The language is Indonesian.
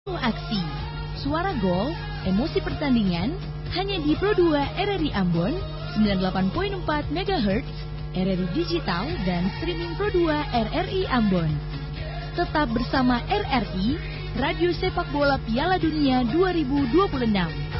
Aksi, suara gol, emosi pertandingan, hanya di Pro 2 RRI Ambon, 98.4 MHz, RRI Digital, dan streaming Pro 2 RRI Ambon. Tetap bersama RRI, Radio Sepak Bola Piala Dunia 2026.